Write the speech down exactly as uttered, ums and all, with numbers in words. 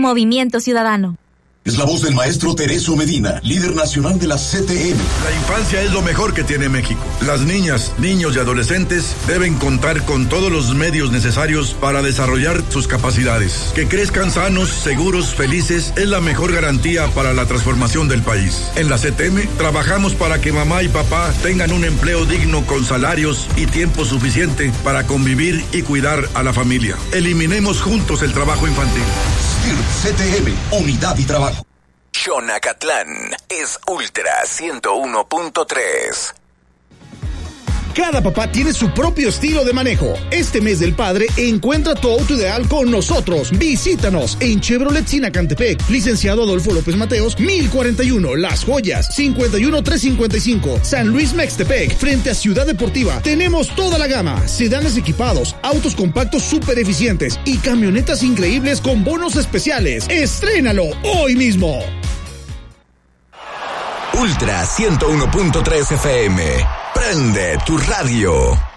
Movimiento Ciudadano. Es la voz del maestro Tereso Medina, líder nacional de la C T M. La infancia es lo mejor que tiene México. Las niñas, niños y adolescentes deben contar con todos los medios necesarios para desarrollar sus capacidades. Que crezcan sanos, seguros, felices es la mejor garantía para la transformación del país. En la C T M trabajamos para que mamá y papá tengan un empleo digno con salarios y tiempo suficiente para convivir y cuidar a la familia. Eliminemos juntos el trabajo infantil. C T M, unidad y trabajo. Xonacatlán es Ultra ciento uno punto tres. Cada papá tiene su propio estilo de manejo. Este mes del padre, encuentra tu auto ideal con nosotros. Visítanos en Chevrolet Sinacantepec, licenciado Adolfo López Mateos, mil cuarenta y uno, Las Joyas, cincuenta y uno trescientos cincuenta y cinco, San Luis Mextepec, frente a Ciudad Deportiva. Tenemos toda la gama, sedanes equipados, autos compactos súper eficientes y camionetas increíbles con bonos especiales. ¡Estrénalo hoy mismo! Ultra ciento uno punto tres F M. Prende tu radio.